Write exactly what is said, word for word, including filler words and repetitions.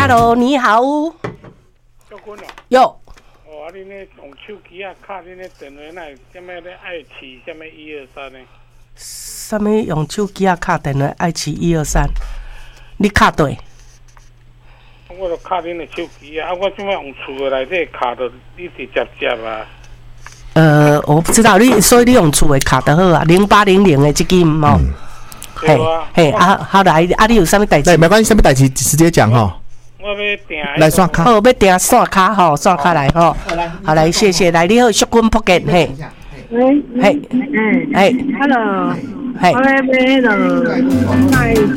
，Hello， 你好。 小坤哦。 哟。 哦，啊，你呢用手机啊卡你呢电话那什么咧爱起什么一二三呢？ 什么用手机啊卡电话爱起一二三？你卡对？ 我就卡恁的手机啊，啊，我怎么用厝的内底卡到你直接接啊？ 呃，我不知道你，所以你用厝的卡得好啊，零八零零的这个嘛。嗯嘿， 嘿，啊，好来，啊，你有啥物代志？ 对，没关系，什么代志直接讲哈。 我要订来刷卡。 哦，要订刷卡吼，刷卡来吼。好来，谢谢，来，你好，淑君福建，嘿。 喂。 嘿。 嘿。 嘿。 Hello。 嘿。 我要买那个。